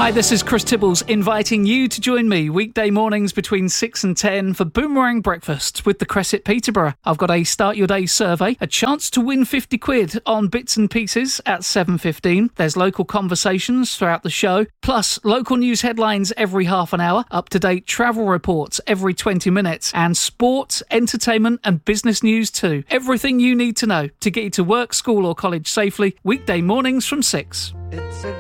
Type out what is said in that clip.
Hi, this is Chris Tibbles inviting you to join me weekday mornings between 6 and 10 for Boomerang Breakfast with the Cresset Peterborough. I've got a Start Your Day survey, a chance to win 50 quid on bits and pieces at 7:15. There's local conversations throughout the show, plus local news headlines every half an hour, up-to-date travel reports every 20 minutes, and sports, entertainment and business news too. Everything you need to know to get you to work, school or college safely, weekday mornings from 6. It's a